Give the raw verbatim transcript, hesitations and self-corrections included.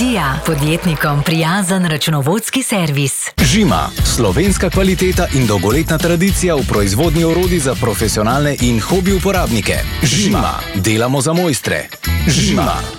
Dija, podjetnikom prijazen računovodski servis. Žima, slovenska kvaliteta in dolgoletna tradicija v proizvodnji orodij za profesionalne in hobi uporabnike. Žima, delamo za mojstre. Žima.